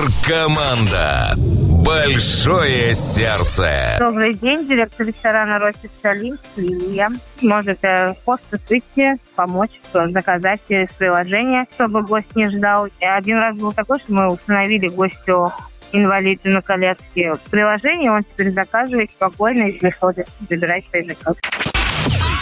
Суперкоманда. Большое сердце. Добрый день, директор ресторана «Росписалим» Лилия. Можете просто выйти, помочь, заказать через приложение, чтобы гость не ждал. Один раз был такой, что мы установили гостю инвалиду на коляске в приложении, он теперь заказывает спокойно и приходит забирать свой заказ.